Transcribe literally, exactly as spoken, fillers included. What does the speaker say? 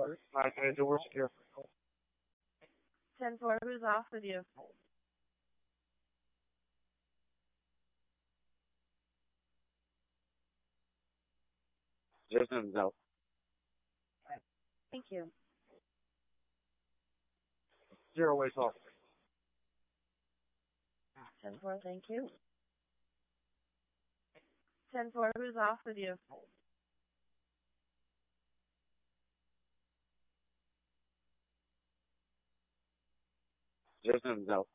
nine nine two, we're secure. ten four, who's off with you? Jason is out. Thank you. Zero ways off. ten four, thank you. ten four, who's off with you? Jason is out.